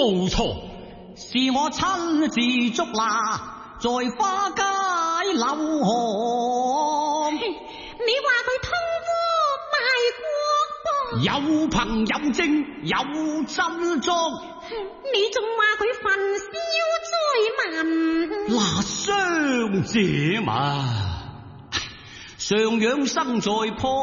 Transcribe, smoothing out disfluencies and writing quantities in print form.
冇錯，是我親自捉拿，在花街柳巷。 你話佢通烏賣國噃？ 有憑有證有真贓。 你仲話佢焚燒災民？ 那傷者嘛，上養生在破。